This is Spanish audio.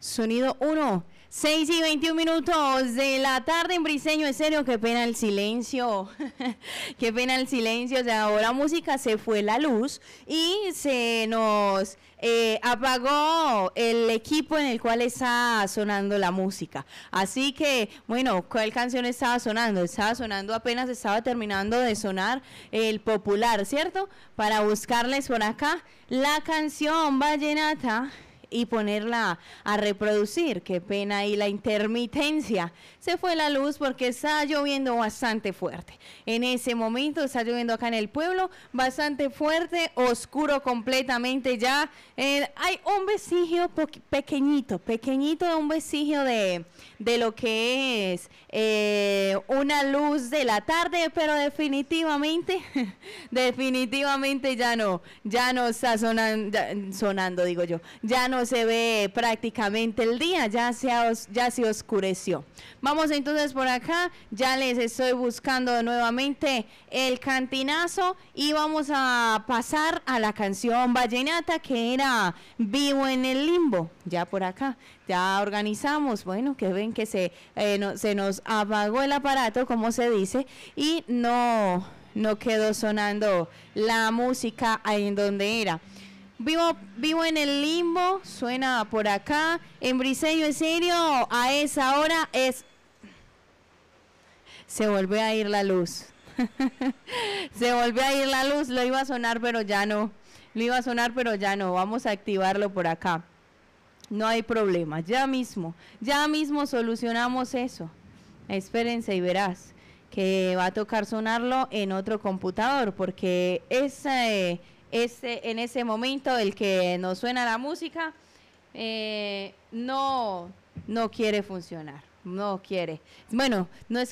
Sonido 1, 6:21 de la tarde en Briseño. En serio, qué pena el silencio. Qué pena el silencio. O sea, ahora música, se fue la luz y se nos apagó el equipo en el cual está sonando la música. Así que, bueno, ¿cuál canción estaba sonando? Estaba sonando, apenas estaba terminando de sonar el popular, ¿cierto? Para buscarles por acá la canción vallenata y ponerla a reproducir. Qué pena ahí la intermitencia. Se fue la luz porque está lloviendo bastante fuerte. En ese momento está lloviendo acá en el pueblo, bastante fuerte, oscuro completamente ya. Hay un vestigio pequeñito, un vestigio de lo que es una luz de la tarde, pero definitivamente, definitivamente ya no está sonando, digo yo, ya no se ve prácticamente el día, ya se oscureció. Vamos entonces por acá, ya les estoy buscando nuevamente el cantinazo y vamos a pasar a la canción vallenata que era Vivo en el Limbo. Ya por acá, ya organizamos, bueno, que ven que se nos apagó el aparato, como se dice, y no quedó sonando la música ahí en donde era. Vivo en el limbo, suena por acá, en Briseño. En serio, a esa hora se volvió a ir la luz. Se volvió a ir la luz, lo iba a sonar pero ya no, vamos a activarlo por acá. No hay problema, ya mismo solucionamos eso. Espérense y verás que va a tocar sonarlo en otro computador porque en ese momento el que nos suena la música no quiere funcionar, no quiere. Bueno, no es